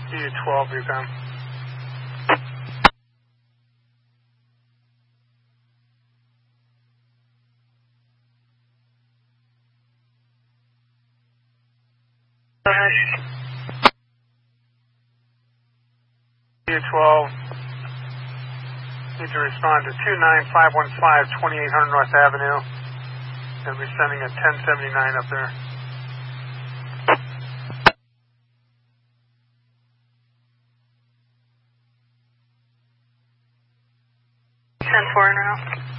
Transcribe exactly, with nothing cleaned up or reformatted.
U twelve, Recon. U twelve, need to respond to two nine five one five, twenty-eight hundred North Avenue. And we're sending a ten seventy-nine up there. ten four now.